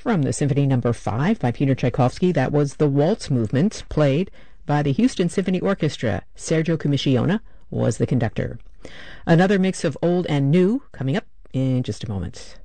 From the Symphony No. 5 by Peter Tchaikovsky, that was the Waltz Movement, played by the Houston Symphony Orchestra. Sergio Comissiona was the conductor. Another mix of old and new coming up in just a moment.